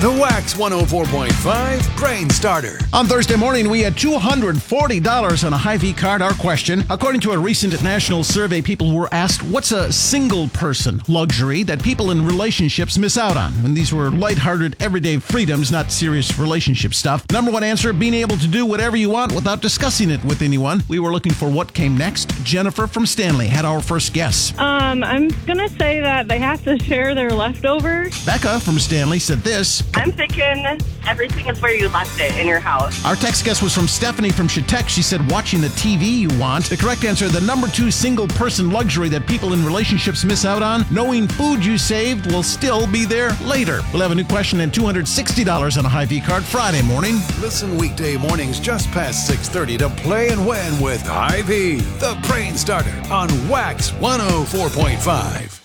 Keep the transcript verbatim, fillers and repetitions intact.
The Wax one oh four point five Brain Starter. On Thursday morning, we had two hundred forty dollars on a Hy-Vee card. Our question, according to a recent national survey, people were asked, what's a single-person luxury that people in relationships miss out on? And these were lighthearted, everyday freedoms, not serious relationship stuff. Number one answer, being able to do whatever you want without discussing it with anyone. We were looking for what came next. Jennifer from Stanley had our first guess. Um, I'm going to say that they have to share their leftovers. Becca from Stanley said this. I'm thinking everything is where you left it in your house. Our text guess was from Stephanie from Chautauqua. She said watching the T V you want. The correct answer, the number two single-person luxury that people in relationships miss out on, knowing food you saved will still be there later. We'll have a new question and two hundred sixty dollars on a Hy-Vee card Friday morning. Listen weekday mornings just past six thirty to Play and Win with Hy-Vee, the Brain Starter on Wax one oh four point five.